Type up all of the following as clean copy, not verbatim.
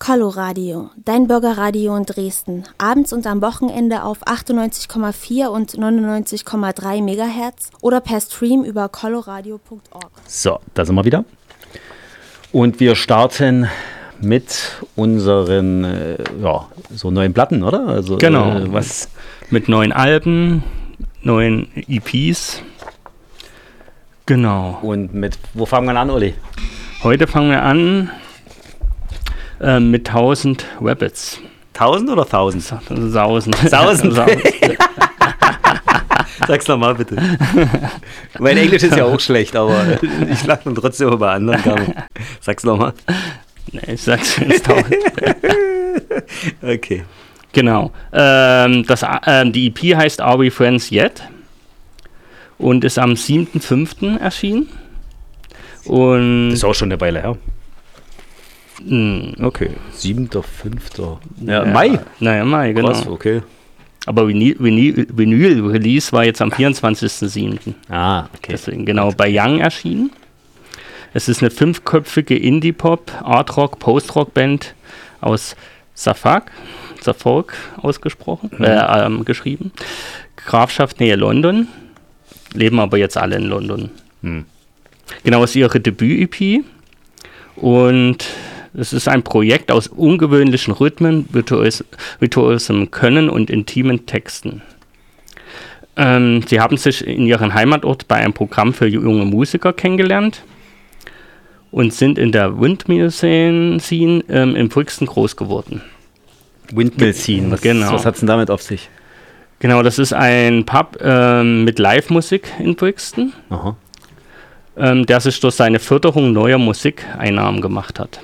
Coloradio, dein Bürgerradio in Dresden. Abends und am Wochenende auf 98,4 und 99,3 MHz oder per Stream über coloradio.org. So, da sind wir wieder. Und wir starten mit unseren so neuen Platten, oder? Also, genau, was mit neuen Alben, neuen EPs. Genau. Und wo fangen wir an, Olli? Heute fangen wir an mit 1000 Rabbits. 1000 oder 1000? 1000. 1000. Sag's nochmal bitte. Mein Englisch ist ja auch schlecht, aber ich lache dann trotzdem über anderen Gaben. Sag's nochmal. Nee, ich sag's jetzt 1000. Okay. Genau. Die EP heißt Are We Friends Yet? Und ist am 7.5. erschienen. Und das ist auch schon eine Weile her. Okay, 7.5. Ja, Mai. Naja, Mai, genau. Krass, okay. Aber Vinyl-Release war jetzt am 24.7. Ah, okay. Deswegen genau bei Young erschienen. Es ist eine 5-köpfige Indie-Pop, Art-Rock, Post-Rock-Band aus Suffolk ausgesprochen, geschrieben. Grafschaft Nähe London. Leben aber jetzt alle in London. Genau, ist ihre Debüt-EP. Und es ist ein Projekt aus ungewöhnlichen Rhythmen, virtuosem Können und intimen Texten. Sie haben sich in ihrem Heimatort bei einem Programm für junge Musiker kennengelernt und sind in der Windmill-Scene in Brixton groß geworden. Windmill-Scene, was hat es denn damit auf sich? Genau, das ist ein Pub mit Live-Musik in Brixton. Aha. Der sich durch seine Förderung neuer Musikeinnahmen gemacht hat.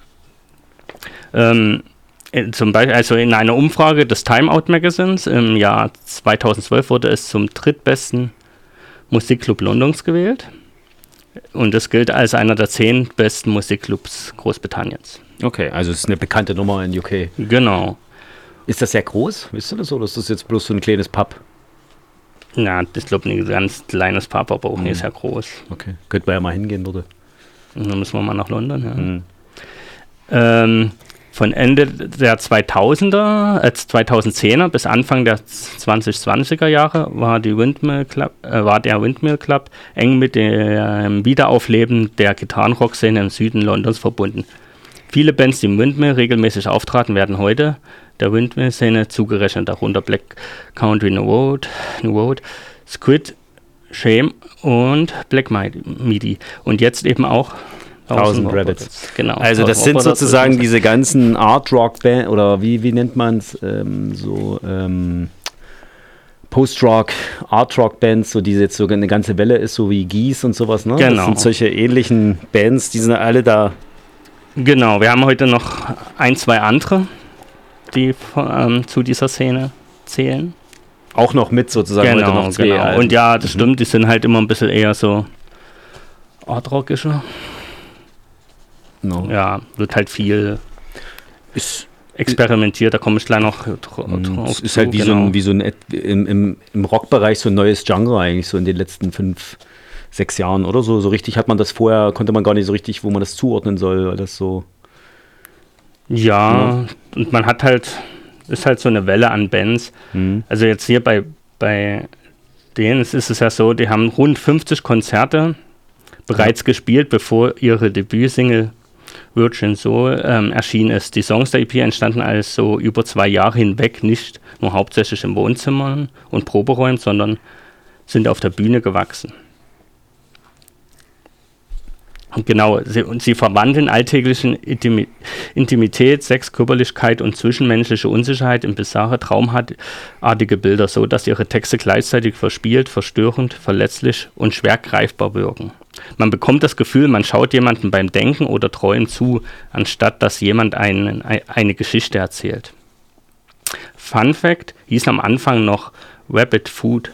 Zum Beispiel, also in einer Umfrage des Time Out Magazins im Jahr 2012 wurde es zum drittbesten Musikclub Londons gewählt. Und es gilt als einer der 10 besten Musikclubs Großbritanniens. Okay, also es ist eine bekannte Nummer in UK. Genau. Ist das sehr groß? Wisst ihr das, oder ist das jetzt bloß so ein kleines Pub? Ja, ich glaube, ein ganz kleines Pub, aber auch nicht sehr groß. Okay, könnte man ja mal hingehen, oder? Dann müssen wir mal nach London, ja. Von Ende der 2010er bis Anfang der 2020er Jahre war der Windmill Club eng mit dem Wiederaufleben der Gitarrenrock-Szene im Süden Londons verbunden. Viele Bands, die im Windmill regelmäßig auftraten, werden heute der Windmill-Szene zugerechnet, darunter Black Country New Road, Squid, Shame und Black Midi. Und jetzt eben auch 1000 Rabbits. Genau. Also das sind sozusagen diese ganzen Art-Rock-Bands, oder wie nennt man es, Post-Rock, Art-Rock-Bands, so die jetzt so eine ganze Welle ist, so wie Geese und sowas, ne? Genau. Das sind solche ähnlichen Bands, die sind alle da. Genau, wir haben heute noch 1, 2 andere, die zu dieser Szene zählen. Auch noch mit sozusagen heute noch 2 Alben. Und ja, das stimmt, die sind halt immer ein bisschen eher so Art-Rockischer. No. Ja, wird halt viel experimentiert, da komme ich gleich noch drauf. Es ist halt wie so ein im Rockbereich so ein neues Genre eigentlich, so in den letzten 5, 6 Jahren oder so. So richtig hat man das vorher, konnte man gar nicht so richtig, wo man das zuordnen soll, weil das so. Ja, und man hat halt, ist halt so eine Welle an Bands. Also jetzt hier bei denen ist es ja so, die haben rund 50 Konzerte bereits gespielt, bevor ihre Debütsingle Virgin Soul erschienen ist. Die Songs der EP entstanden also über 2 Jahre hinweg, nicht nur hauptsächlich in Wohnzimmern und Proberäumen, sondern sind auf der Bühne gewachsen. Und genau, sie verwandeln alltäglichen Intimität, Sex, Körperlichkeit und zwischenmenschliche Unsicherheit in bizarre, traumartige Bilder, so dass ihre Texte gleichzeitig verspielt, verstörend, verletzlich und schwer greifbar wirken. Man bekommt das Gefühl, man schaut jemandem beim Denken oder Träumen zu, anstatt dass jemand eine Geschichte erzählt. Fun Fact, hieß am Anfang noch Rabbit Foot,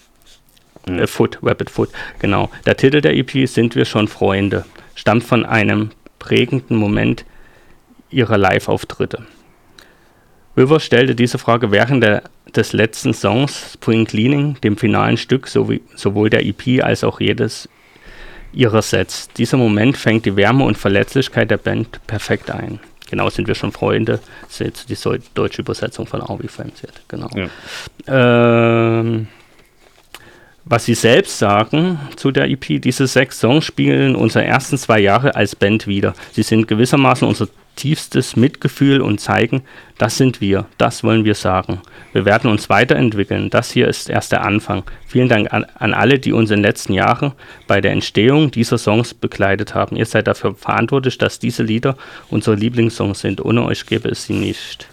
genau. Der Titel der EP, Sind wir schon Freunde, stammt von einem prägenden Moment ihrer Live-Auftritte. River stellte diese Frage während des letzten Songs Spring Cleaning, dem finalen Stück sowohl der EP als auch jedes ihrer Sets. Dieser Moment fängt die Wärme und Verletzlichkeit der Band perfekt ein. Genau, sind wir schon Freunde. Das ist jetzt die deutsche Übersetzung von Are We Friends Yet, genau. Ja. Was sie selbst sagen zu der EP, diese 6 Songs spiegeln unsere ersten 2 Jahre als Band wider. Sie sind gewissermaßen unser tiefstes Mitgefühl und zeigen, das sind wir, das wollen wir sagen. Wir werden uns weiterentwickeln, das hier ist erst der Anfang. Vielen Dank an alle, die uns in den letzten Jahren bei der Entstehung dieser Songs begleitet haben. Ihr seid dafür verantwortlich, dass diese Lieder unsere Lieblingssongs sind. Ohne euch gäbe es sie nicht.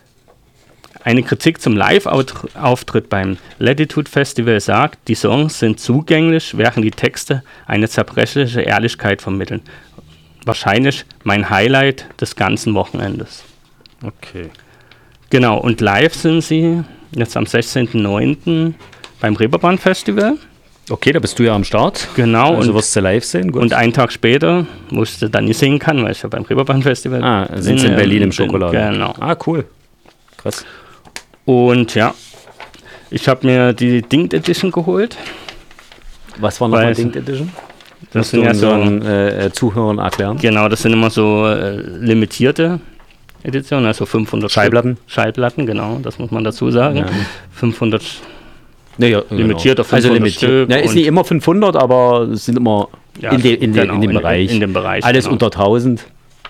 Eine Kritik zum Live-Auftritt beim Latitude Festival sagt, die Songs sind zugänglich, während die Texte eine zerbrechliche Ehrlichkeit vermitteln. Wahrscheinlich mein Highlight des ganzen Wochenendes. Okay. Genau, und live sind sie jetzt am 16.09. beim Reeperbahn Festival. Okay, da bist du ja am Start. Genau. Also wirst du live sehen. Gut. Und einen Tag später, wo ich dann nicht singen kann, weil ich ja beim Reeperbahn Festival sind sie in Berlin im Schokoladen. Genau. Cool. Krass. Und ja, ich habe mir die Dinged Edition geholt. Was war nochmal Dinged Edition? Das sind ja so Zuhörern erklären. Genau, das sind immer so limitierte Editionen, also 500 Schallplatten. Schallplatten, genau, das muss man dazu sagen. Ja. 500 limitiert auf 500 Stück. Ja, ist nicht immer 500, aber es sind immer in dem Bereich. In dem Bereich. Alles unter 1000.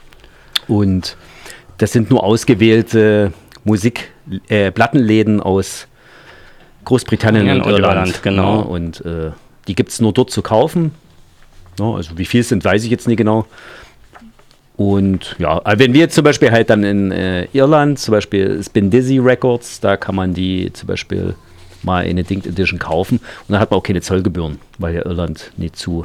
Und das sind nur ausgewählte Plattenläden aus Großbritannien und Irland. Genau. Ja, und die gibt es nur dort zu kaufen. Ja, also wie viel es sind, weiß ich jetzt nicht genau. Und ja, wenn wir jetzt zum Beispiel halt dann in Irland, zum Beispiel Spin Dizzy Records, da kann man die zum Beispiel mal in eine Dinged Edition kaufen und dann hat man auch keine Zollgebühren, weil ja Irland nicht zu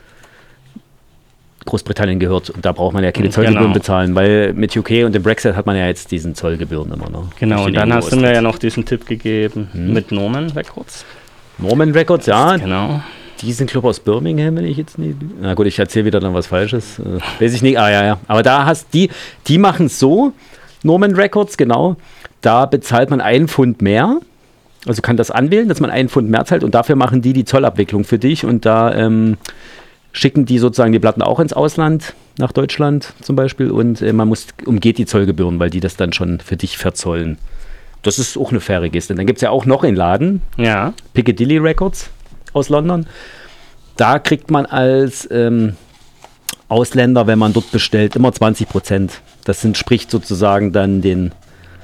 Großbritannien gehört und da braucht man ja keine Zollgebühren bezahlen, weil mit UK und dem Brexit hat man ja jetzt diesen Zollgebühren immer noch. Genau, und dann hast du mir ja noch diesen Tipp gegeben mit Norman Records. Norman Records, ja. Genau. Die sind, glaube ich, aus Birmingham, wenn ich jetzt nicht... Na gut, ich erzähle wieder dann was Falsches. Weiß ich nicht. Ja. Aber da hast die machen es so, Norman Records, genau, da bezahlt man 1 Pfund mehr. Also kann das anwählen, dass man 1 Pfund mehr zahlt und dafür machen die Zollabwicklung für dich und da schicken die sozusagen die Platten auch ins Ausland, nach Deutschland zum Beispiel und man umgeht die Zollgebühren, weil die das dann schon für dich verzollen. Das ist auch eine faire Geste. Dann gibt es ja auch noch einen Laden, Piccadilly Records aus London. Da kriegt man als Ausländer, wenn man dort bestellt, immer 20%. Das spricht sozusagen dann den...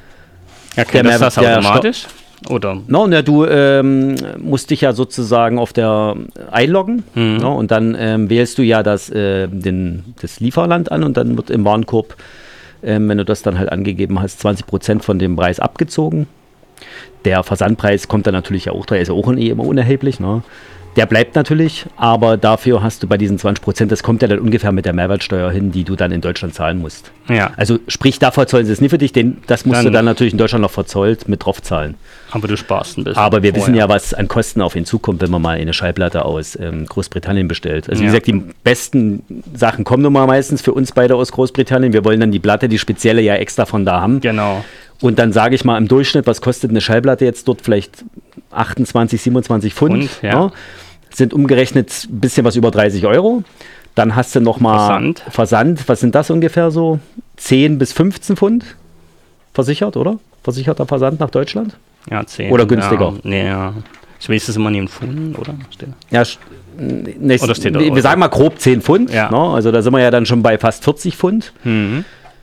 Erkennt das automatisch? Oder? No, du musst dich ja sozusagen auf der einloggen und dann wählst du ja das Lieferland an und dann wird im Warenkorb, wenn du das dann halt angegeben hast, 20% von dem Preis abgezogen. Der Versandpreis kommt dann natürlich auch, der ist ja auch immer unerheblich, ne? Der bleibt natürlich, aber dafür hast du bei diesen 20%, das kommt ja dann ungefähr mit der Mehrwertsteuer hin, die du dann in Deutschland zahlen musst. Ja. Also sprich, da verzollen sie es nicht für dich, das musst du dann natürlich in Deutschland noch verzollt mit drauf zahlen. Aber du sparst ein bisschen. Aber wir wissen ja, was an Kosten auf ihn zukommt, wenn man mal eine Schallplatte aus Großbritannien bestellt. Also wie gesagt, die besten Sachen kommen nun mal meistens für uns beide aus Großbritannien. Wir wollen dann die Platte, die spezielle ja extra von da haben. Genau. Und dann sage ich mal im Durchschnitt, was kostet eine Schallplatte jetzt dort? Vielleicht 28, 27 Pfund. Ja. Sind umgerechnet ein bisschen was über 30 €. Dann hast du nochmal Versand. Was sind das ungefähr so? 10 bis 15 Pfund versichert, oder? Versicherter Versand nach Deutschland? Ja, 10. Oder günstiger? Ja. Ich weiß es immer nie in Pfund, oder? Ja, oder steht da, wir sagen mal grob 10 Pfund. Ja. Ne? Also da sind wir ja dann schon bei fast 40 Pfund. Mhm.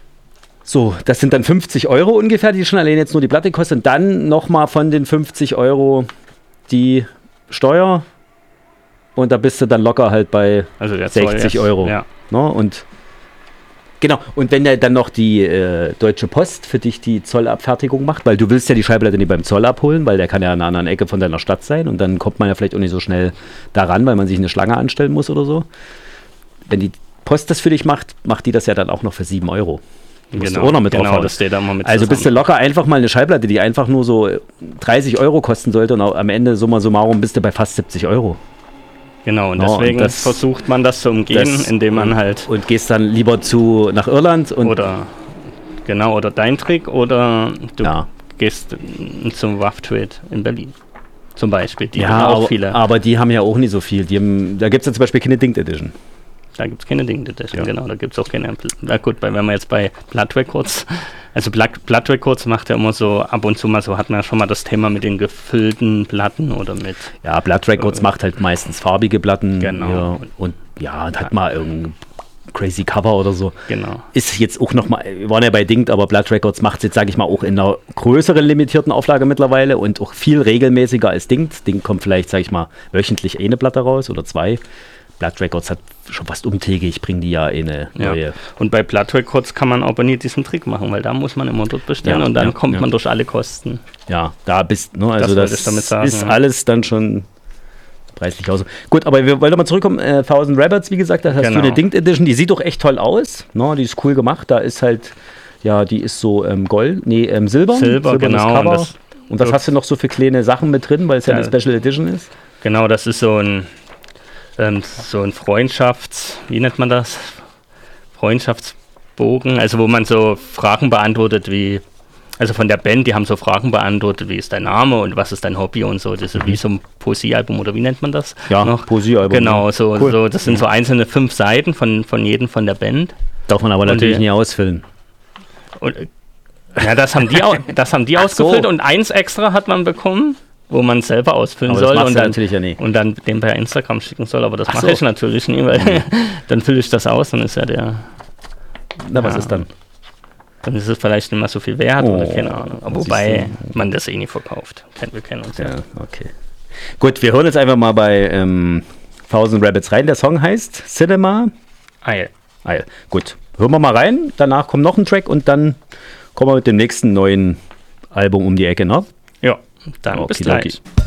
So, das sind dann 50 € ungefähr, die schon allein jetzt nur die Platte kosten. Und dann nochmal von den 50 € die Steuer. Und da bist du dann locker halt bei 60 €. Ja. Ne? Und genau, und wenn dann noch die Deutsche Post für dich die Zollabfertigung macht, weil du willst ja die Schallplatte nicht beim Zoll abholen, weil der kann ja an einer anderen Ecke von deiner Stadt sein und dann kommt man ja vielleicht auch nicht so schnell daran, weil man sich eine Schlange anstellen muss oder so. Wenn die Post das für dich macht, macht die das ja dann auch noch für 7 €. Genau, auch noch mit drauf das steht da mal mit also bist du locker einfach mal eine Schallplatte, die einfach nur so 30 € kosten sollte und am Ende summa summarum bist du bei fast 70 €. Genau, und deswegen versucht man das zu umgehen, indem man halt... Und gehst dann lieber nach Irland und... Oder dein Trick, oder du gehst zum WAF-Trade in Berlin. Zum Beispiel. Die haben auch viele. Aber die haben ja auch nicht so viel. Da gibt es ja zum Beispiel keine Dinged Edition. Da gibt es keine Dinged Edition, genau. Da gibt es auch keine. Na gut, wenn man jetzt bei Blood Records, also Blood Records macht ja immer so ab und zu mal so, hat man ja schon mal das Thema mit den gefüllten Platten oder mit. Ja, Blood Records macht halt meistens farbige Platten. Genau. Ja, und hat mal irgendein crazy Cover oder so. Genau. Ist jetzt auch nochmal, wir waren ja bei Dinged, aber Blood Records macht es jetzt, sage ich mal, auch in einer größeren limitierten Auflage mittlerweile und auch viel regelmäßiger als Dinged. Dinged kommt vielleicht, sage ich mal, wöchentlich eine Platte raus oder 2. Blood Records hat schon fast umtägig, bringen die ja eine neue. Und bei Blood Records kann man aber nie diesen Trick machen, weil da muss man immer dort bestellen und dann kommt man durch alle Kosten. Ja, da bist, ne, also das damit sagen, ist alles dann schon preislich aus. Gut, aber wir wollen nochmal zurückkommen. 1000 Rabbits, wie gesagt, da hast du eine Dinged Edition, die sieht doch echt toll aus. Ne, die ist cool gemacht. Da ist halt, die ist so Silber. Silber, genau. Cover. Und das hast du noch so für kleine Sachen mit drin, weil es ja eine Special Edition ist. Genau, das ist so ein wie nennt man das? Freundschaftsbogen, also wo man so Fragen beantwortet also von der Band, die haben so Fragen beantwortet, wie ist dein Name und was ist dein Hobby und so, das ist wie so ein Poesiealbum oder wie nennt man das? Ja, noch? Poesiealbum. Genau, so, das sind so einzelne 5 Seiten von jedem von der Band. Darf man aber natürlich nie ausfüllen. Das haben die ausgefüllt und eins extra hat man bekommen, wo man selber ausfüllen soll und dann dem per Instagram schicken soll, aber das mache ich natürlich nie, weil dann fülle ich das aus, dann ist ja der... was ist dann? Dann ist es vielleicht nicht mehr so viel wert oder keine Ahnung, aber wobei man das nie verkauft. Wir kennen uns ja. Okay. Gut, wir hören jetzt einfach mal bei 1000 Rabbits rein. Der Song heißt Cinema Isle. Gut, hören wir mal rein, danach kommt noch ein Track und dann kommen wir mit dem nächsten neuen Album um die Ecke, ne? Ja. Dann bis gleich.